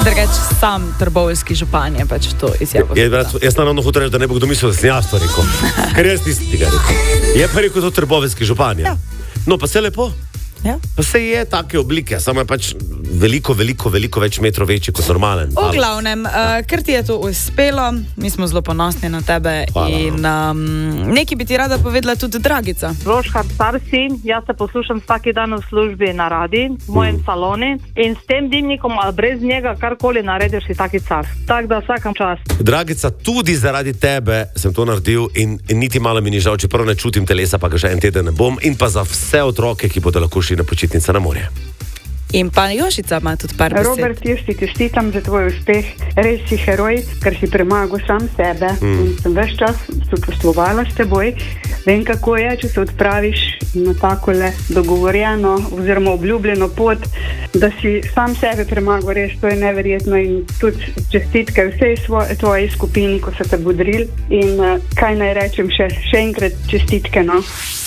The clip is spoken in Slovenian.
Drugač sam trboveljski župan je pač to izjavo. Jaz naravno hotel reči, da ne bo kdo mislil, da sem jaz to rekel. Ker jaz nisem tega rekel. Je pa rekel to trboveljski župan, ja. No, pa se lepo. Ja. Pa se je take oblike, samo je pač veliko več metrov večji kot normalen. V glavnem, ker ti je to uspelo, mi smo zelo ponosni na tebe. Hvala. In nekaj bi ti rada povedala tudi Dragica. Roškar, star sin, jaz se poslušam vsaki dan v službi na radi, v mojem saloni in s tem dimnikom ali brez njega karkoli narediš si taki car. Tako da vsakam čast. Dragica, tudi zaradi tebe sem to naredil in niti malo mi ni žal, čeprav ne čutim telesa, pa ga že en teden ne bom, in pa za vse otroke, ki bodo lahko šli na počitnice na morje. In pa Jožica ima tudi par besed. Robert, jaz ti čestitam za tvoj uspeh. Res si heroj, ker si premagal sam sebe. In sem ves čas sočustvovala s teboj. Vem, kako je, če se odpraviš na takole dogovorjeno oziroma obljubljeno pot, da si sam sebe premagal. Res, to je neverjetno in tudi čestitke vsej tvoji skupini, ko so te bodrili. In kaj naj rečem še enkrat čestitke, no.